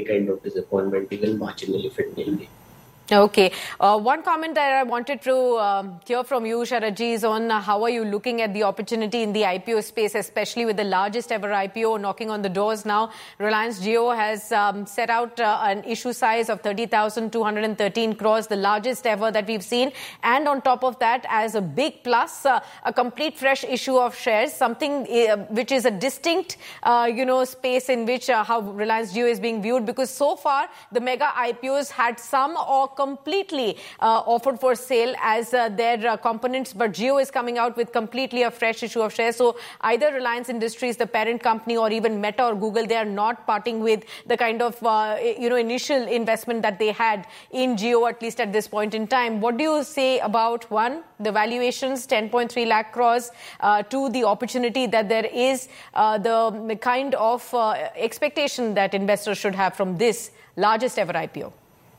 kind of disappointment, even marginally, if it may be. Okay. One comment that I wanted to hear from you, Sharad ji, is on how are you looking at the opportunity in the IPO space, especially with the largest ever IPO knocking on the doors now. Reliance Jio has set out an issue size of 30,213 crores, the largest ever that we've seen. And on top of that, as a big plus, a complete fresh issue of shares, something which is a distinct, space in which how Reliance Jio is being viewed, because so far the mega IPOs had some or completely offered for sale as their components, but Jio is coming out with completely a fresh issue of shares. So either Reliance Industries, the parent company, or even Meta or Google, they are not parting with the kind of initial investment that they had in Jio, at least at this point in time. What do you say about, one, the valuations, 10.3 lakh crores, two, the opportunity that there is, the kind of expectation that investors should have from this largest ever IPO?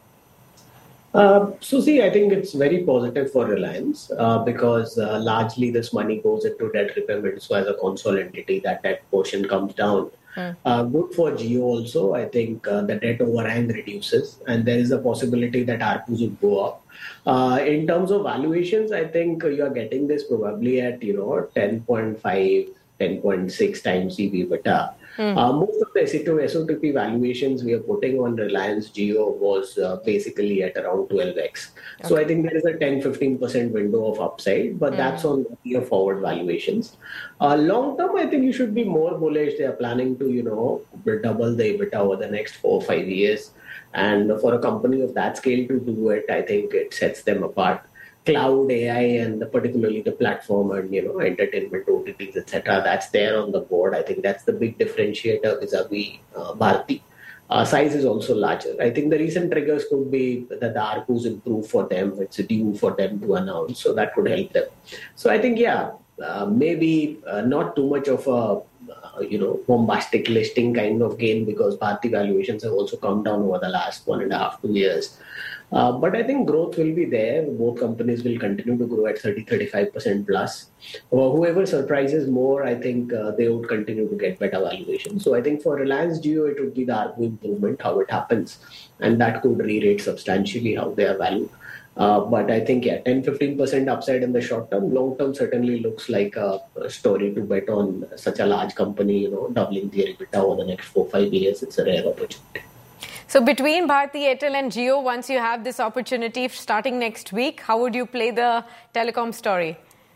I think it's very positive for Reliance because largely this money goes into debt repayment. So as a console entity, that debt portion comes down. Good for Jio also. I think the debt overhang reduces and there is a possibility that ARPUs will go up. In terms of valuations, I think you are getting this probably at 10.5, 10.6 times EV/EBITDA. Most of the SOTP valuations we are putting on Reliance Jio was basically at around 12x. Okay. So I think there is a 10-15% window of upside, but that's on year forward valuations. Long term, I think you should be more bullish. They are planning to, double the EBITDA over the next 4 or 5 years. And for a company of that scale to do it, I think it sets them apart. Cloud, AI, and particularly the platform and, entertainment, OTTs, etc. That's there on the board. I think that's the big differentiator vis-a-vis Bharti. Size is also larger. I think the recent triggers could be that the ARPUs improve for them. It's due for them to announce. So that could help them. So I think, maybe not too much of a, bombastic listing kind of gain because Bharti valuations have also come down over the last 1.5 to 2 years. But I think growth will be there. Both companies will continue to grow at 30-35% plus. Whoever surprises more, I think they would continue to get better valuation. So I think for Reliance Jio, it would be the ARPU improvement, how it happens. And that could re-rate substantially how they are valued. But I think, 10-15% upside in the short term. Long term certainly looks like a story to bet on such a large company, doubling their EBITDA over the next 4 or 5 years. It's a rare opportunity. So between Bharti Airtel and Jio, once you have this opportunity starting next week, how would you play the telecom story?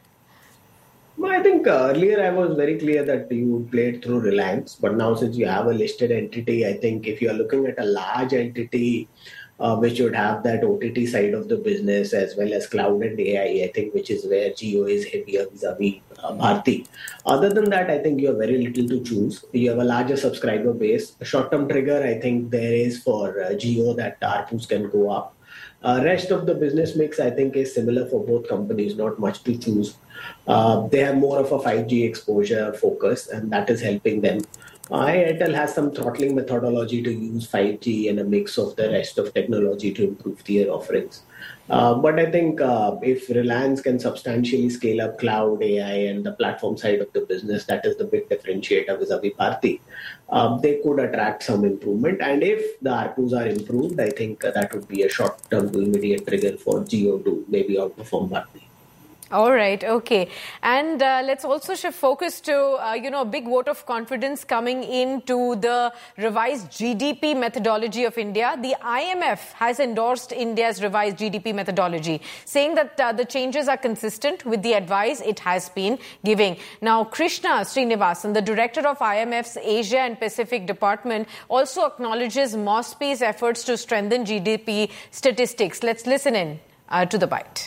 Well, I think earlier I was very clear that you would play it through Reliance. But now since you have a listed entity, I think if you are looking at a large entity, which would have that OTT side of the business as well as cloud and AI, I think, which is where Jio is heavier vis-a-vis Bharti. Other than that, I think you have very little to choose. You have a larger subscriber base. A short-term trigger, I think there is for Jio that ARPUs can go up. Rest of the business mix, I think, is similar for both companies, not much to choose. They have more of a 5G exposure focus, and that is helping them. Airtel has some throttling methodology to use 5G and a mix of the rest of technology to improve their offerings. But I think if Reliance can substantially scale up cloud, AI, and the platform side of the business, that is the big differentiator vis-a-vis Bharti. They could attract some improvement. And if the ARPUs are improved, I think that would be a short-term to immediate trigger for Jio to maybe outperform Bharti. All right. Okay. And let's also shift focus to, a big vote of confidence coming into the revised GDP methodology of India. The IMF has endorsed India's revised GDP methodology, saying that the changes are consistent with the advice it has been giving. Now, Krishna Srinivasan, the director of IMF's Asia and Pacific Department, also acknowledges MOSPI's efforts to strengthen GDP statistics. Let's listen in to the bite.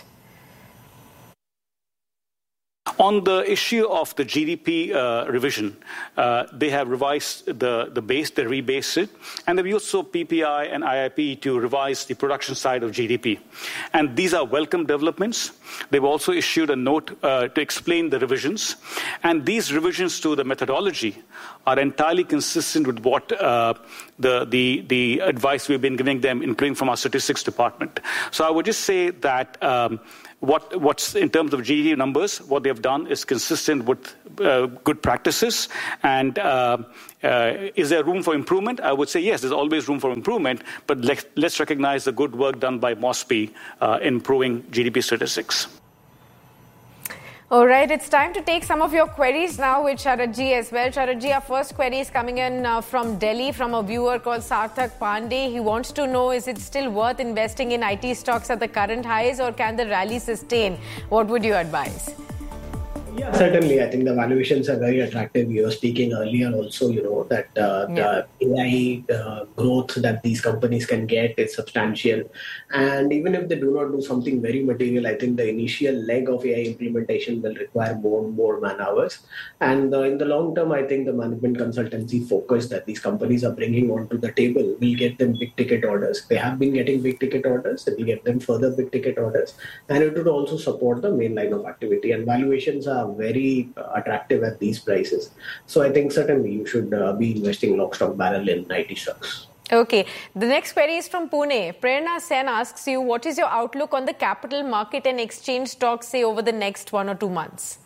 On the issue of the GDP revision, they have revised the base, they rebased it, and they've used PPI and IIP to revise the production side of GDP. And these are welcome developments. They've also issued a note to explain the revisions. And these revisions to the methodology are entirely consistent with what the advice we've been giving them, including from our statistics department. So I would just say that what's in terms of GDP numbers, what they've done is consistent with good practices. And is there room for improvement? I would say yes, there's always room for improvement, but let's recognize the good work done by MOSPI in improving GDP statistics. All right, it's time to take some of your queries now with Sharad Ji as well. Sharad Ji, our first query is coming in from Delhi from a viewer called Sarthak Pandey. He wants to know, is it still worth investing in IT stocks at the current highs, or can the rally sustain? What would you advise? Yeah, certainly. I think the valuations are very attractive. You were speaking earlier also, that the AI growth that these companies can get is substantial. And even if they do not do something very material, I think the initial leg of AI implementation will require more and more man hours. And in the long term, I think the management consultancy focus that these companies are bringing onto the table will get them big ticket orders. They have been getting big ticket orders. It will get them further big ticket orders. And it would also support the main line of activity. And valuations are very attractive at these prices. So I think certainly you should be investing lock, stock, barrel in IT stocks. Okay. The next query is from Pune. Prerna Sen asks you, what is your outlook on the capital market and exchange stocks, say, over the next 1 or 2 months?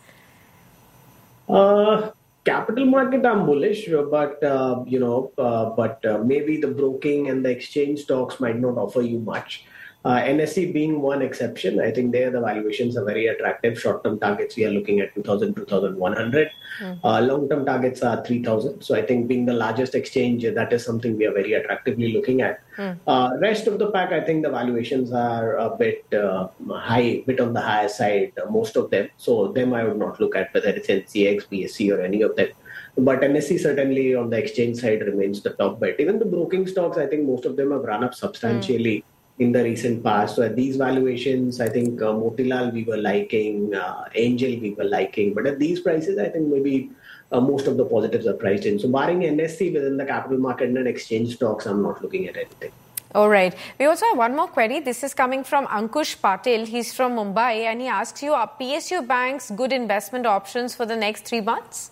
Capital market, I'm bullish, but maybe the broking and the exchange stocks might not offer you much. NSE being one exception, I think there the valuations are very attractive. Short-term targets, we are looking at 2,000, 2,100. Long-term targets are 3,000. So I think being the largest exchange, that is something we are very attractively looking at. Rest of the pack, I think the valuations are a bit bit on the higher side, most of them. So them I would not look at, whether it's NCX, BSE or any of them. But NSE certainly on the exchange side remains the top bet. Even the broking stocks, I think most of them have run up substantially in the recent past. So at these valuations, I think Motilal we were liking, Angel we were liking. But at these prices, I think maybe most of the positives are priced in. So barring NSE within the capital market and exchange stocks, I'm not looking at anything. All right. We also have one more query. This is coming from Ankush Patil. He's from Mumbai and he asks you, are PSU banks good investment options for the next 3 months?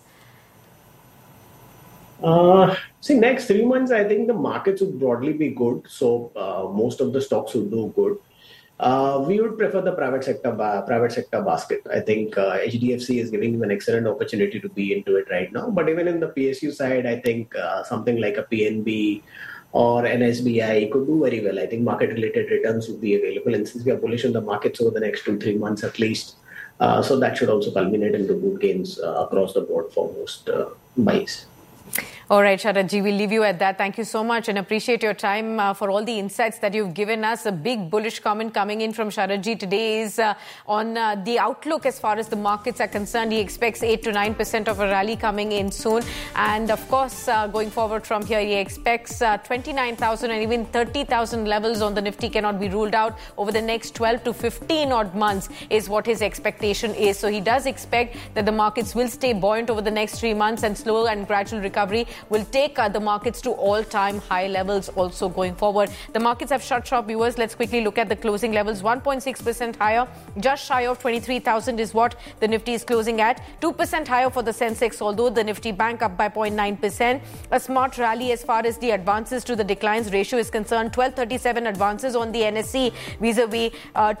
Next 3 months, I think the markets would broadly be good. So most of the stocks would do good. We would prefer the private sector basket. I think HDFC is giving you an excellent opportunity to be into it right now. But even in the PSU side, I think something like a PNB or an SBI could do very well. I think market-related returns would be available. And since we are bullish on the markets over the next 2-3 months at least, so that should also culminate into good gains across the board for most buys. All right, Sharad Ji, we'll leave you at that. Thank you so much and appreciate your time for all the insights that you've given us. A big bullish comment coming in from Sharad Ji today is on the outlook as far as the markets are concerned. He expects 8 to 9% of a rally coming in soon. And of course, going forward from here, he expects 29,000 and even 30,000 levels on the Nifty cannot be ruled out over the next 12 to 15 odd months is what his expectation is. So he does expect that the markets will stay buoyant over the next 3 months and slow and gradual recovery will take the markets to all-time high levels also going forward. The markets have shut shop, viewers. Let's quickly look at the closing levels. 1.6% higher, just shy of 23,000 is what the Nifty is closing at. 2% higher for the Sensex, although the Nifty Bank up by 0.9%. A smart rally as far as the advances to the declines ratio is concerned. 1237 advances on the NSE vis-a-vis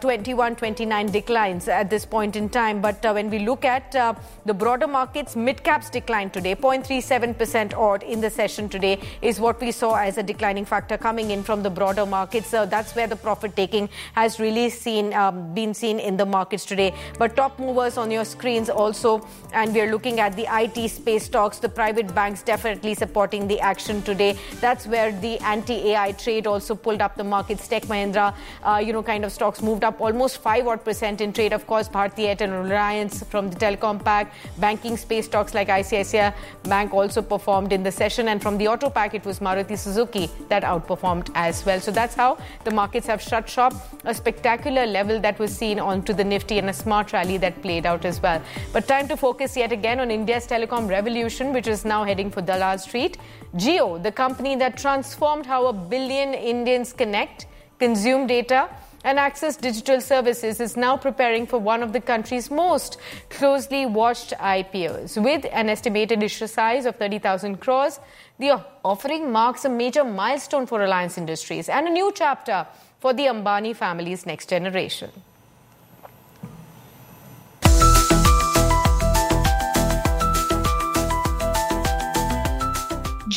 2129 declines at this point in time. But when we look at the broader markets, mid-caps declined today, 0.37% odd in the session today is what we saw as a declining factor coming in from the broader markets. So that's where the profit taking has really been seen in the markets today. But top movers on your screens also, and we're looking at the IT space stocks, the private banks definitely supporting the action today. That's where the anti-AI trade also pulled up the markets. Tech Mahindra, kind of stocks moved up almost 5% in trade. Of course, Bharti Airtel and Reliance from the telecom pack. Banking space stocks like ICICI Bank also performed in the session, and from the auto pack it was Maruti Suzuki that outperformed as well. So that's how the markets have shut shop. A spectacular level that was seen onto the Nifty and a smart rally that played out as well. But time to focus yet again on India's telecom revolution, which is now heading for Dalal Street. Jio, the company that transformed how 1 billion Indians connect, consume data and access digital services, is now preparing for one of the country's most closely watched IPOs. With an estimated issue size of 30,000 crores, the offering marks a major milestone for Reliance Industries and a new chapter for the Ambani family's next generation.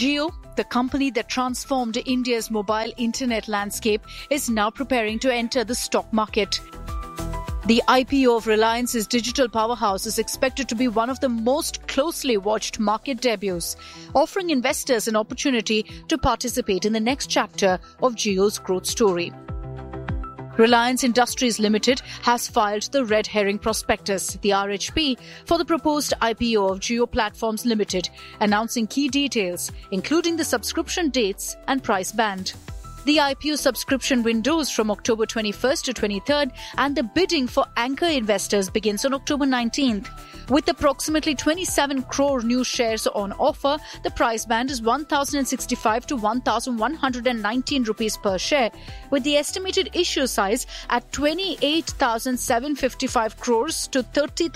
Jio, the company that transformed India's mobile internet landscape, is now preparing to enter the stock market. The IPO of Reliance's digital powerhouse is expected to be one of the most closely watched market debuts, offering investors an opportunity to participate in the next chapter of Jio's growth story. Reliance Industries Limited has filed the Red Herring Prospectus, the RHP, for the proposed IPO of Jio Platforms Limited, announcing key details, including the subscription dates and price band. The IPO subscription windows from October 21st to 23rd, and the bidding for anchor investors begins on October 19th. With approximately 27 crore new shares on offer, the price band is 1,065 to 1,119 rupees per share, with the estimated issue size at 28,755 crores to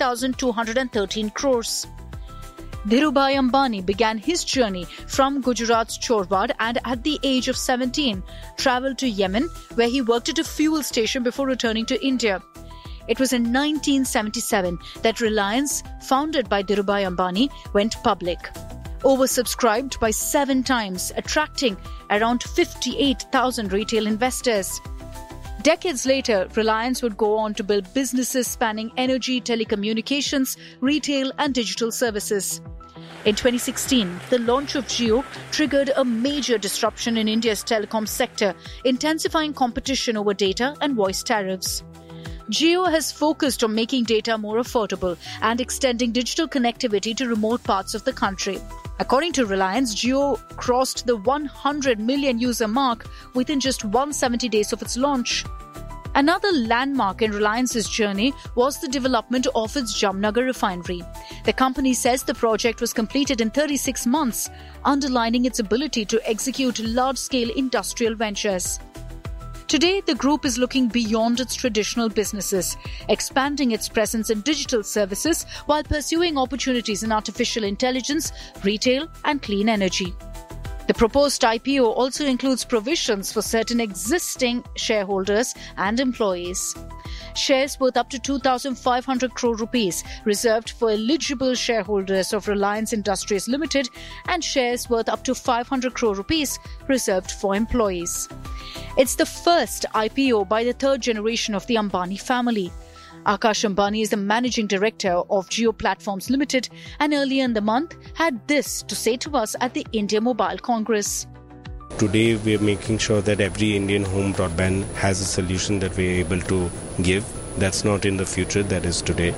30,213 crores. Dhirubhai Ambani began his journey from Gujarat's Chorwad and at the age of 17 travelled to Yemen, where he worked at a fuel station before returning to India. It was in 1977 that Reliance, founded by Dhirubhai Ambani, went public. Oversubscribed by 7 times, attracting around 58,000 retail investors. Decades later, Reliance would go on to build businesses spanning energy, telecommunications, retail and digital services. In 2016, the launch of Jio triggered a major disruption in India's telecom sector, intensifying competition over data and voice tariffs. Jio has focused on making data more affordable and extending digital connectivity to remote parts of the country. According to Reliance, Jio crossed the 100 million user mark within just 170 days of its launch. Another landmark in Reliance's journey was the development of its Jamnagar refinery. The company says the project was completed in 36 months, underlining its ability to execute large-scale industrial ventures. Today, the group is looking beyond its traditional businesses, expanding its presence in digital services while pursuing opportunities in artificial intelligence, retail and clean energy. The proposed IPO also includes provisions for certain existing shareholders and employees. Shares worth up to 2,500 crore rupees reserved for eligible shareholders of Reliance Industries Limited and shares worth up to 500 crore rupees reserved for employees. It's the first IPO by the third generation of the Ambani family. Akash Ambani is the managing director of Jio Platforms Limited and earlier in the month had this to say to us at the India Mobile Congress. Today we are making sure that every Indian home broadband has a solution that we are able to give. That's not in the future, that is today.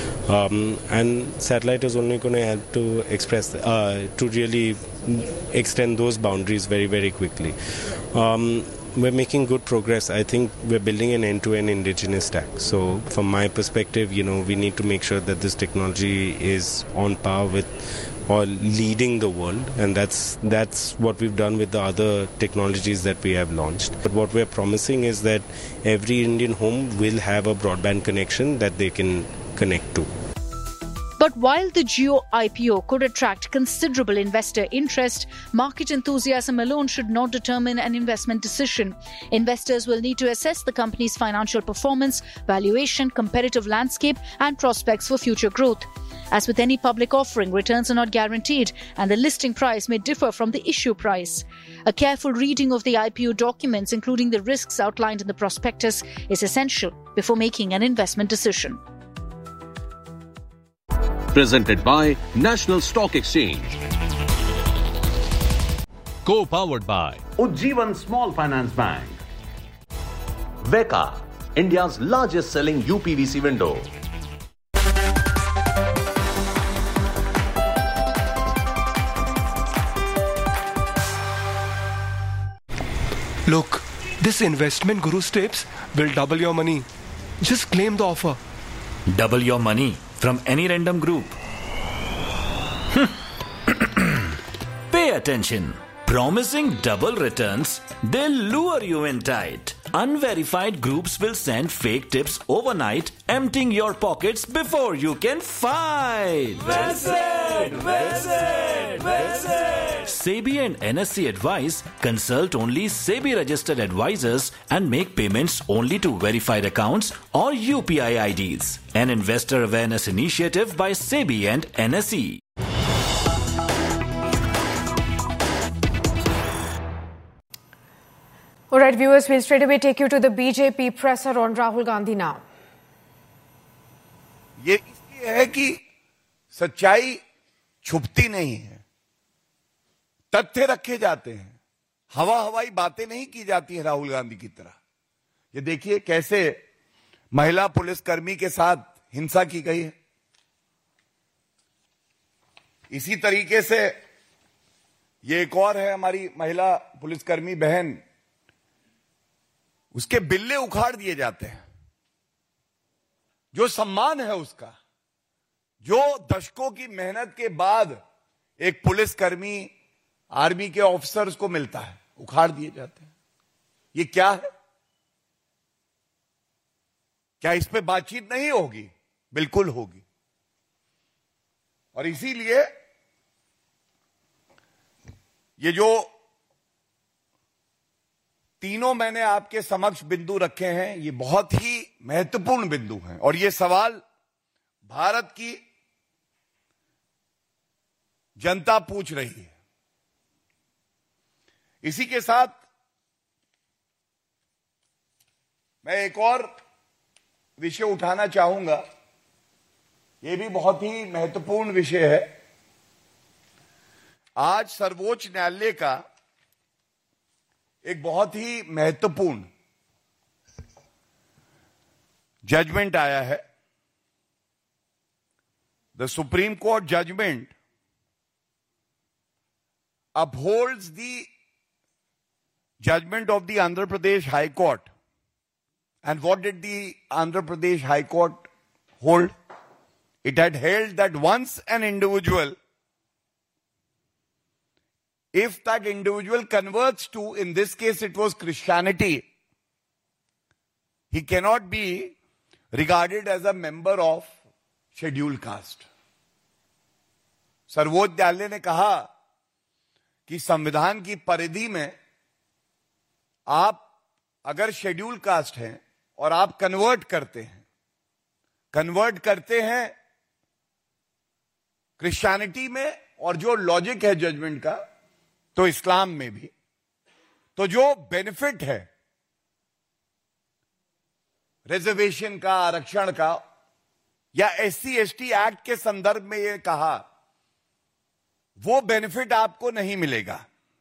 And satellite is only going to help to express, to really extend those boundaries very, very quickly. We're making good progress. I think we're building an end-to-end indigenous stack. So from my perspective, we need to make sure that this technology is on par with or leading the world, and that's what we've done with the other technologies that we have launched. But what we're promising is that every Indian home will have a broadband connection that they can connect to. But while the Jio IPO could attract considerable investor interest, market enthusiasm alone should not determine an investment decision. Investors will need to assess the company's financial performance, valuation, competitive landscape, and prospects for future growth. As with any public offering, returns are not guaranteed, and the listing price may differ from the issue price. A careful reading of the IPO documents, including the risks outlined in the prospectus, is essential before making an investment decision. Presented by National Stock Exchange. Co-powered by Ujjivan Small Finance Bank. Veka, India's largest selling UPVC window. Look, this investment Guru's tips will double your money. Just claim the offer. Double your money from any random group. Pay attention. Promising double returns, they'll lure you in tight. Unverified groups will send fake tips overnight, emptying your pockets before you can fight. Visit! SEBI and NSE advise, consult only SEBI-registered advisors and make payments only to verified accounts or UPI IDs. An investor awareness initiative by SEBI and NSE. All right, viewers, we'll straight away take you to the BJP presser on Rahul Gandhi now. ये इसलिए है कि सच्चाई छुपती नहीं है, तथ्य रखे जाते हैं, हवाई बातें नहीं की जाती हैं राहुल गांधी की तरह। ये देखिए कैसे महिला पुलिसकर्मी के साथ हिंसा की गई है। इसी तरीके से ये एक और है हमारी महिला पुलिसकर्मी बहन, उसके बिल्ले उखाड़ दिए जाते हैं। जो सम्मान है उसका, जो दशकों की मेहनत के बाद एक पुलिसकर्मी आर्मी के ऑफिसर्स को मिलता है, उखाड़ दिए जाते हैं। ये क्या है? क्या इस पे बातचीत नहीं होगी? बिल्कुल होगी। और इसीलिए ये जो तीनों मैंने आपके समक्ष बिंदु रखे हैं, ये बहुत ही महत्वपूर्ण बिंदु हैं और ये सवाल भारत की जनता पूछ रही है। इसी के साथ मैं एक और विषय उठाना चाहूंगा, ये भी बहुत ही महत्वपूर्ण विषय है। आज सर्वोच्च न्यायालय का एक बहुत ही महत्वपूर्ण जजमेंट आया है। The supreme court judgement upholds the judgment of the Andhra Pradesh High Court. And what did the Andhra Pradesh High Court hold? It had held that once an individual, if that individual converts to, in this case it was Christianity, he cannot be regarded as a member of scheduled caste. सर्वोच्च न्यायालय ने कहा कि संविधान की परिधि में आप अगर शेड्यूल कास्ट हैं और आप कन्वर्ट करते हैं क्रिश्चियनिटी में, और जो लॉजिक है जजमेंट का तो इस्लाम में भी, तो जो बेनिफिट है रिजर्वेशन का, आरक्षण का, या SC/ST एक्ट के संदर्भ में ये कहा, वो बेनिफिट आपको नहीं मिलेगा।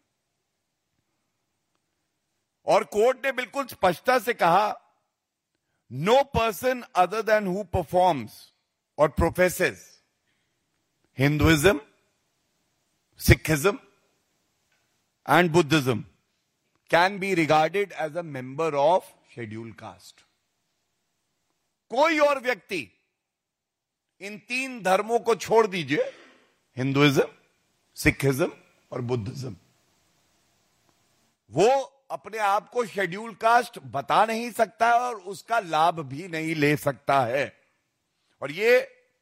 और कोर्ट ने बिल्कुल स्पष्टता से कहा, no person other than who performs और प्रोफेसेस Hinduism, Sikhism and Buddhism can be regarded as a member of schedule caste. कोई और व्यक्ति इन तीन धर्मों को छोड़ दीजिए, हिंदुइज्म, सिखिज्म और बुद्धिज्म, वो अपने आप को शेड्यूल कास्ट बता नहीं सकता है और उसका लाभ भी नहीं ले सकता है। और ये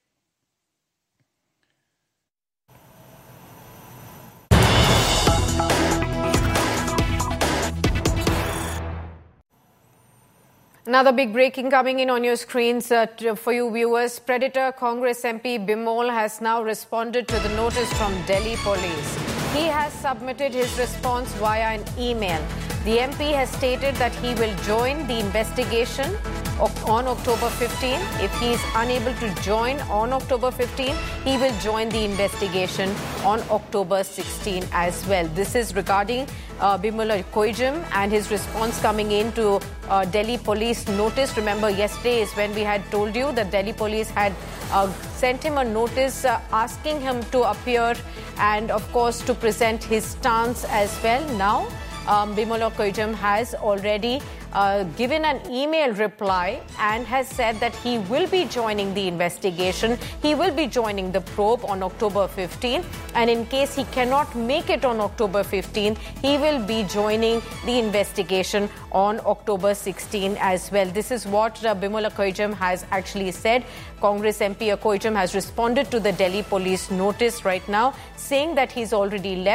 Another big breaking coming in on your screens for you viewers. Predator Congress MP Bimol has now responded to the notice from Delhi police. He has submitted his response via an email. The MP has stated that he will join the investigation on October 15. If he is unable to join on October 15, he will join the investigation on October 16 as well. This is regarding Bimol Koijam and his response coming in to Delhi police notice. Remember, yesterday is when we had told you that Delhi police had sent him a notice asking him to appear and, of course, to present his stance as well. Now, Bimol Koijam has already given an email reply and has said that he will be joining the investigation. He will be joining the probe on October 15, and in case he cannot make it on October 15, he will be joining the investigation on October 16 as well. This is what Bimol Koijam has actually said. Congress MP Koijam has responded to the Delhi police notice right now, saying that he's already left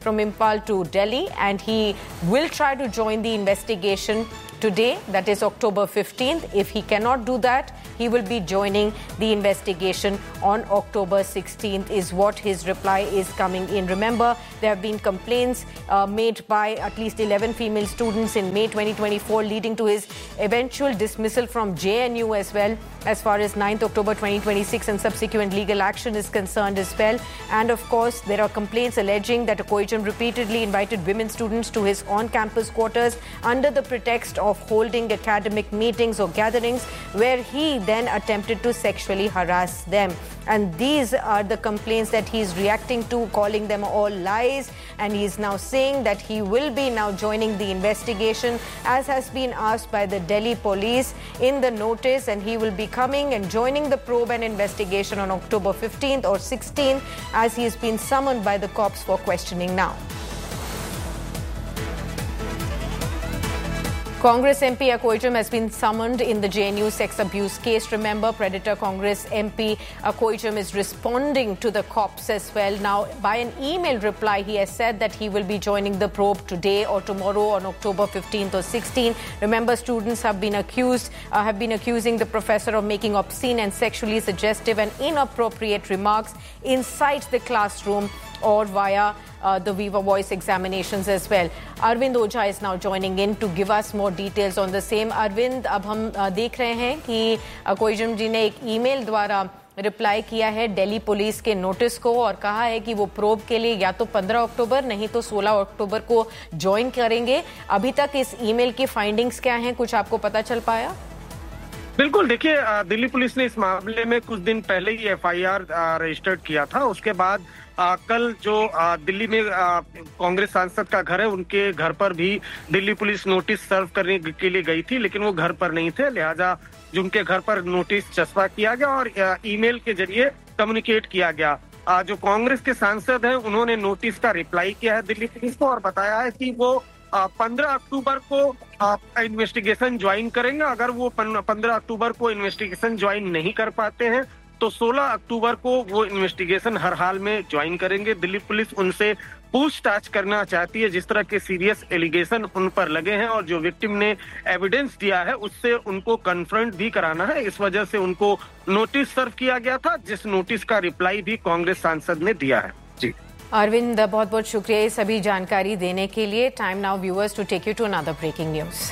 from Imphal to Delhi, and he will try to join the investigation today, that is October 15th. If he cannot do that, he will be joining the investigation on October 16th, is what his reply is coming in. Remember, there have been complaints made by at least 11 female students in May 2024, leading to his eventual dismissal from JNU as well, as far as 9th October 2026 and subsequent legal action is concerned as well. And of course, there are complaints alleging that Koijam repeatedly invited women students to his on-campus quarters under the pretext of holding academic meetings or gatherings, where he then attempted to sexually harass them. And these are the complaints that he's reacting to, calling them all lies. And he's now saying that he will be now joining the investigation, as has been asked by the Delhi police in the notice. And he will be coming and joining the probe and investigation on October 15th or 16th, as he has been summoned by the cops for questioning now. Congress MP Koijam has been summoned in the JNU sex abuse case. Remember, Predator Congress MP Koijam is responding to the cops as well. Now, by an email reply, he has said that he will be joining the probe today or tomorrow on October 15th or 16th. Remember, students have been accusing the professor of making obscene and sexually suggestive and inappropriate remarks inside the classroom or via the Viva Voice examinations as well. Arvind Ojha is now joining in to give us more details on the same. Arvind, अब हम देख रहे हैं कि कोइजम जी ने एक email द्वारा reply किया है दिल्ली पुलिस के नोटिस को और कहा है कि वो प्रोब के लिए या तो 15 अक्टूबर नहीं तो 16 अक्टूबर को ज्वाइन करेंगे. अभी तक इस ईमेल की फाइंडिंग्स क्या हैं, कुछ आपको पता चल पाया? बिल्कुल, देखिए, दिल्ली पुलिस ने इस मामले में कुछ दिन पहले ही एफआईआर रजिस्टर्ड किया था. उसके बाद कल जो दिल्ली में कांग्रेस सांसद का घर है, उनके घर पर भी दिल्ली पुलिस नोटिस सर्व करने के लिए गई थी, लेकिन वो घर पर नहीं थे. लिहाजा उनके घर पर नोटिस चस्पा किया गया और ईमेल के जरिए कम्युनिकेट किया गया. जो कांग्रेस के सांसद हैं, उन्होंने नोटिस का रिप्लाई किया है दिल्ली पुलिस को और बताया है कि वो 15 अक्टूबर को इन्वेस्टिगेशन ज्वाइन करेंगे. अगर वो 15 अक्टूबर को इन्वेस्टिगेशन ज्वाइन नहीं कर पाते हैं तो 16 अक्टूबर को वो इन्वेस्टिगेशन हर हाल में ज्वाइन करेंगे. दिल्ली पुलिस उनसे पूछताछ करना चाहती है, जिस तरह के सीरियस एलिगेशन उन पर लगे हैं और जो विक्टिम ने एविडेंस दिया है उससे उनको कन्फ्रंट भी कराना है. इस वजह से उनको नोटिस सर्व किया गया था, जिस नोटिस का रिप्लाई भी कांग्रेस सांसद ने दिया है. जी अरविंद, बहुत बहुत शुक्रिया ये सभी जानकारी देने के लिए. Time now viewers to take you to another breaking news.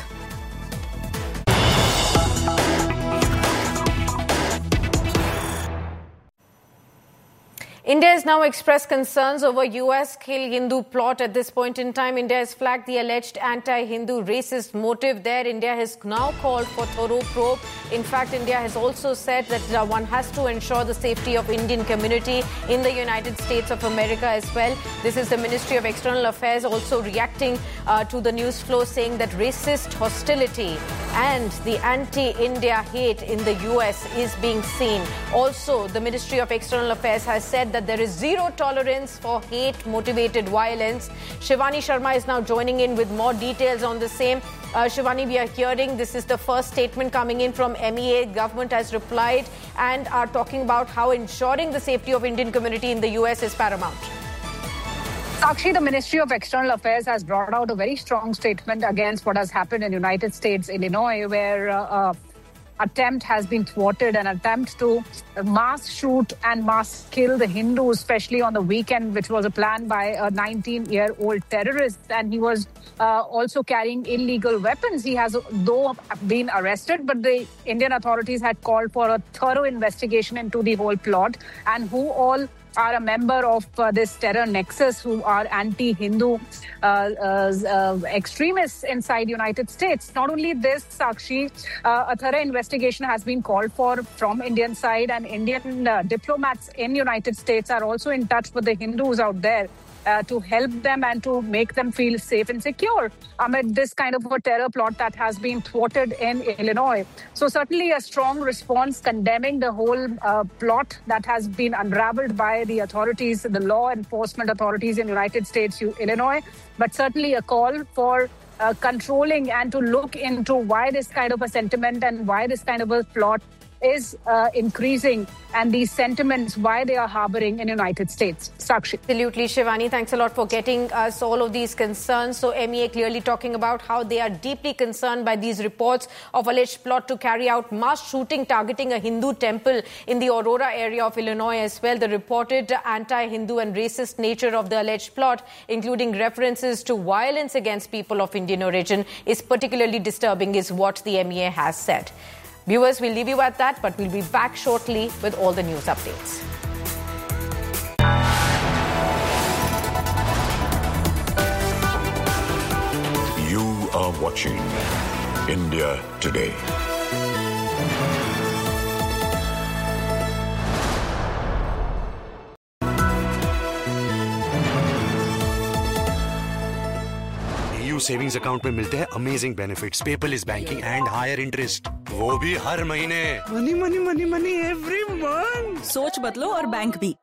India has now expressed concerns over US Kill Hindu plot. At this point in time, India has flagged the alleged anti-Hindu racist motive there. India has now called for thorough probe. In fact, India has also said that one has to ensure the safety of Indian community in the United States of America as well. This is the Ministry of External Affairs also reacting to the news flow, saying that racist hostility and the anti-India hate in the US is being seen. Also, the Ministry of External Affairs has said that there is zero tolerance for hate-motivated violence. Shivani Sharma is now joining in with more details on the same. Shivani, we are hearing this is the first statement coming in from MEA. Government has replied and are talking about how ensuring the safety of Indian community in the US is paramount. Sakshi, the Ministry of External Affairs has brought out a very strong statement against what has happened in United States, Illinois, where attempt has been thwarted, an attempt to mass shoot and mass kill the Hindus, especially on the weekend, which was a plan by a 19-year-old terrorist. And he was also carrying illegal weapons. He has, though, been arrested, but the Indian authorities had called for a thorough investigation into the whole plot and who all are a member of this terror nexus, who are anti-Hindu extremists inside United States. Not only this, Sakshi, a thorough investigation has been called for from Indian side, and Indian diplomats in United States are also in touch with the Hindus out there to help them and to make them feel safe and secure amid this kind of a terror plot that has been thwarted in Illinois. So certainly a strong response condemning the whole plot that has been unraveled by the authorities, the law enforcement authorities in United States, Illinois, but certainly a call for controlling and to look into why this kind of a sentiment and why this kind of a plot is increasing, and these sentiments, why they are harboring in the United States. Sakshi. Absolutely, Shivani. Thanks a lot for getting us all of these concerns. So MEA clearly talking about how they are deeply concerned by these reports of alleged plot to carry out mass shooting targeting a Hindu temple in the Aurora area of Illinois as well. The reported anti-Hindu and racist nature of the alleged plot, including references to violence against people of Indian origin, is particularly disturbing, is what the MEA has said. Viewers, we'll leave you at that, but we'll be back shortly with all the news updates. You are watching India Today. Savings account में मिलते हैं amazing benefits, paperless banking and higher interest, वो भी हर महीने। Money money money money every month. सोच बदलो और bank भी।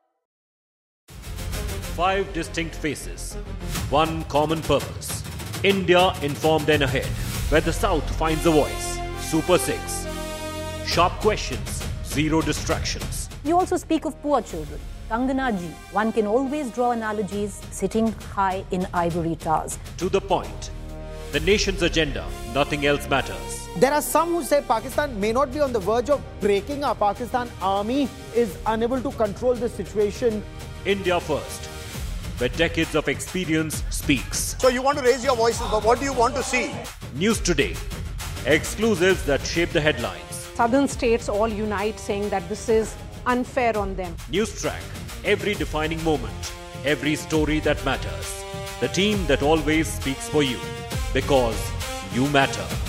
5 distinct faces, 1 common purpose. India informed and ahead, where the South finds a voice. Super 6. Sharp questions, zero distractions. You also speak of poor children. Kangana ji, one can always draw analogies sitting high in ivory towers. To the point. The nation's agenda, nothing else matters. There are some who say Pakistan may not be on the verge of breaking. Our Pakistan army is unable to control the situation. India first, where decades of experience speaks. So you want to raise your voices, but what do you want to see? News Today. Exclusives that shape the headlines. Southern states all unite saying that this is unfair on them. News Track. Every defining moment. Every story that matters. The team that always speaks for you. Because you matter.